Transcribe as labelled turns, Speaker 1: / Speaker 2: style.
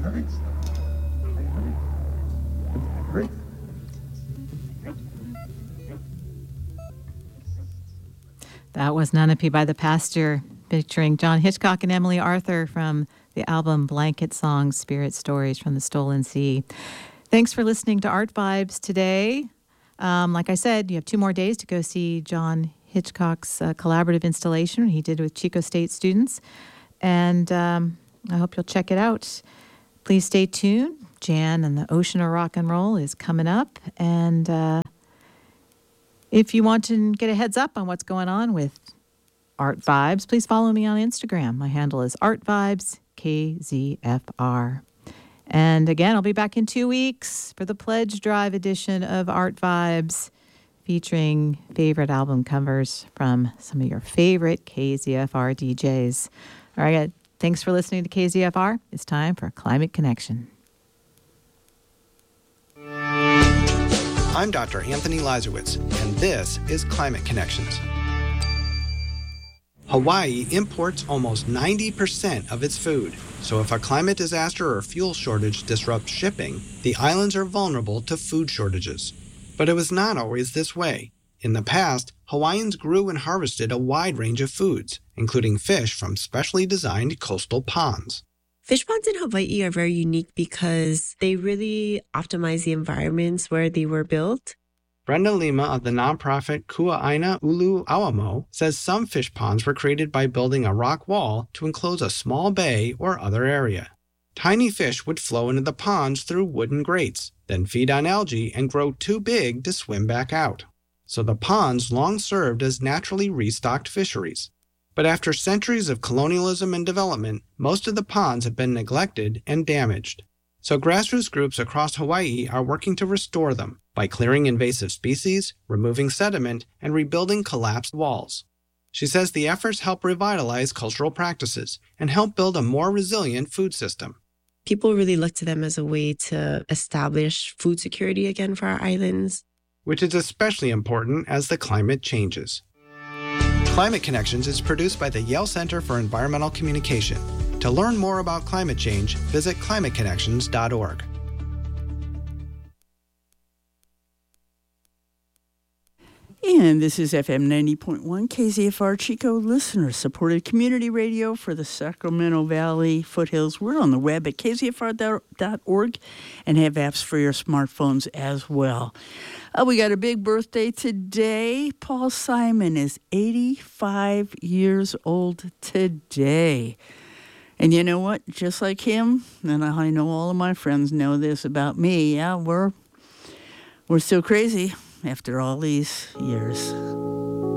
Speaker 1: That was Nanapi by the Pasture, featuring John Hitchcock and Emily Arthur from the album Blanket Songs, Spirit Stories from the Stolen Sea. Thanks for listening to Art Vibes today. Like I said, you have 2 more days to go see John Hitchcock's collaborative installation he did with Chico State students. And I hope you'll check it out. Please stay tuned. Jan and the Ocean of Rock and Roll is coming up. And if you want to get a heads up on what's going on with Art Vibes, please follow me on Instagram. My handle is Art Vibes KZFR. And again, I'll be back in 2 weeks for the Pledge Drive edition of Art Vibes, featuring favorite album covers from some of your favorite KZFR DJs. All right, thanks for listening to KZFR. It's time for Climate Connection.
Speaker 2: I'm Dr. Anthony Lazarowitz, and this is Climate Connections. Hawaii imports almost 90% of its food, so if a climate disaster or fuel shortage disrupts shipping, the islands are vulnerable to food shortages. But it was not always this way. In the past, Hawaiians grew and harvested a wide range of foods, including fish from specially designed coastal ponds.
Speaker 3: Fish ponds in Hawaii are very unique because they really optimize the environments where they were built.
Speaker 2: Brenda Lima of the nonprofit Kua'aina Ulu Awamo says some fish ponds were created by building a rock wall to enclose a small bay or other area. Tiny fish would flow into the ponds through wooden grates, then feed on algae and grow too big to swim back out. So the ponds long served as naturally restocked fisheries. But after centuries of colonialism and development, most of the ponds have been neglected and damaged. So grassroots groups across Hawaii are working to restore them by clearing invasive species, removing sediment, and rebuilding collapsed walls. She says the efforts help revitalize cultural practices and help build a more resilient food system.
Speaker 3: People really look to them as a way to establish food security again for our islands,
Speaker 2: which is especially important as the climate changes. Climate Connections is produced by the Yale Center for Environmental Communication. To learn more about climate change, visit climateconnections.org.
Speaker 4: And this is FM 90.1 KZFR Chico listener-supported community radio for the Sacramento Valley foothills. We're on the web at kzfr.org and have apps for your smartphones as well. We got a big birthday today. Paul Simon is 85 years old today. And you know what? Just like him, and I know all of my friends know this about me, yeah, we're still crazy after all these years.